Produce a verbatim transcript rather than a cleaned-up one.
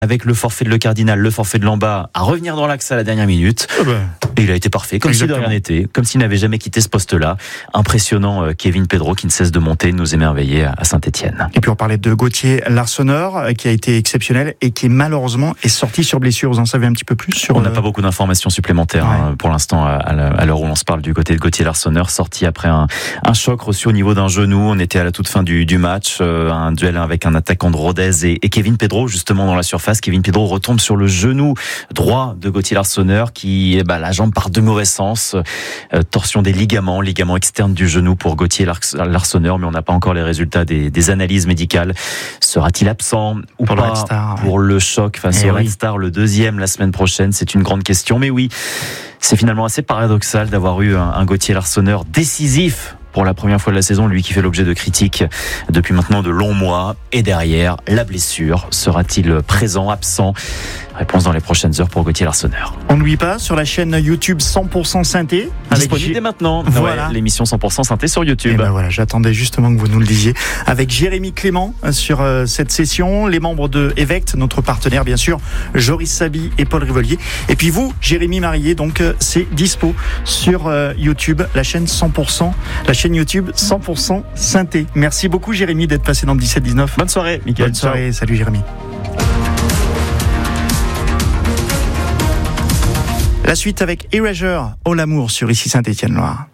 avec le forfait de Le Cardinal, le forfait de Lamba, à revenir dans l'axe à la dernière minute. Ah bah. Et il a été parfait, comme si de rien n'était, comme s'il n'avait jamais quitté ce poste-là. Impressionnant, euh, Kevin Pedro, qui ne cesse de monter, de nous émerveiller à Saint-Etienne. Et puis on parlait de Gauthier Larsonneur, qui a été exceptionnel et qui malheureusement est sorti sur blessure. Vous en savez un petit peu plus sur... On n'a pas beaucoup d'informations supplémentaires ouais. hein, pour l'instant à l'heure où l'on se parle du côté de Gauthier Larsonneur, sorti après un, un choc reçu au niveau d'un genou. On était à la toute fin du, du match, euh, un duel avec un attaquant de Rodez et, et Kevin Pedro justement dans la surface. Kevin Pedro retombe sur le genou droit de Gauthier Larsonneur qui, bah, la jambe part de mauvais sens, euh, torsion des ligaments, ligaments externes du genou pour Gauthier Larsonneur, mais on n'a pas encore les résultats des, des analyses médicales. Sera-t-il absent ou pour pas le Red Star, pour ouais. le choc face et au oui. Red Star, le deuxième la semaine prochaine? C'est une grande question, mais oui, c'est finalement assez paradoxal d'avoir eu un, un Gauthier Larsonneur décisif pour la première fois de la saison, lui qui fait l'objet de critiques depuis maintenant de longs mois. Et derrière, la blessure. Sera-t-il présent, absent? Réponse dans les prochaines heures pour Gauthier Larsonneur. On n'oublie pas sur la chaîne YouTube cent pour cent Synthé. Disponible G... dès maintenant. Voilà. Ouais, l'émission cent pour cent Synthé sur YouTube. Et ben voilà, j'attendais justement que vous nous le disiez. Avec Jérémy Clément sur euh, cette session, les membres de Evect, notre partenaire bien sûr, Joris Sabi et Paul Rivolier. Et puis vous, Jérémy Marié, donc euh, c'est dispo sur euh, YouTube, la chaîne cent pour cent, la chaîne YouTube cent pour cent Synthé. Merci beaucoup Jérémy d'être passé dans le dix-sept dix-neuf. Bonne soirée, Mickaël. Bonne soirée, ciao. Salut Jérémy. La suite avec Erasure, All Amour sur Ici Saint-Étienne-Loire.